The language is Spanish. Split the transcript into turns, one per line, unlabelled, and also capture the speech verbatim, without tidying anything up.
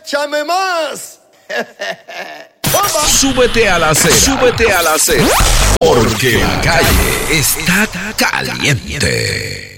échame más.
Súbete a la acera, súbete a la acera, porque la calle está caliente.